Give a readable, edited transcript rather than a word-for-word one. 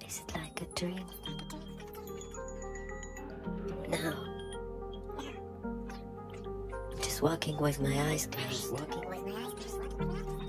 Is it like a dream? No. I'm just walking with my eyes closed.